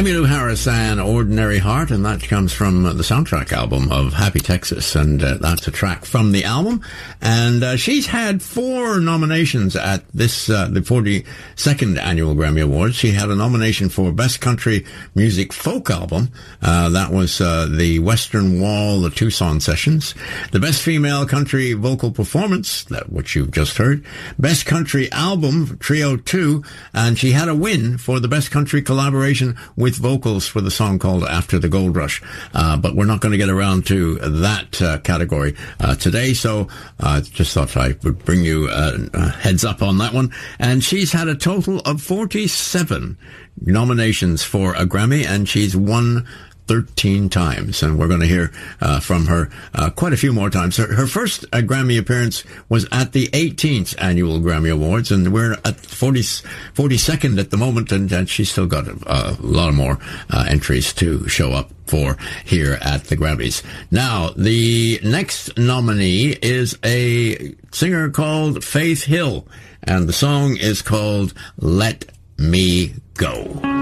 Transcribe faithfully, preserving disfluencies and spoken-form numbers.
Emmylou Harris and Ordinary Heart, and that comes from the soundtrack album of Happy Texas, and uh, that's a track from the album. And uh, she's had four nominations at this, uh, the forty-second Annual Grammy Awards. She had a nomination for Best Country Music Folk Album. Uh, that was uh, the Western Wall, the Tucson Sessions. The Best Female Country Vocal Performance, that which you've just heard. Best Country Album, Trio two, and she had a win for the Best Country Collaboration with vocals for the song called After the Gold Rush. Uh, but we're not going to get around to that uh, category uh, today, so I uh, just thought I would bring you uh, a heads up on that one. And she's had a total of forty-seven nominations for a Grammy, and she's won thirteen times, and we're going to hear uh, from her uh, quite a few more times. Her, her first uh, Grammy appearance was at the eighteenth Annual Grammy Awards, and we're at forty, forty-second at the moment, and, and she's still got a, a lot of more uh, entries to show up for here at the Grammys. Now, the next nominee is a singer called Faith Hill, and the song is called Let Me Go.